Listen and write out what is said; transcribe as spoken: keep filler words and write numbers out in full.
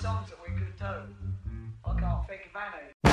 songs that we could do. I can't think of any.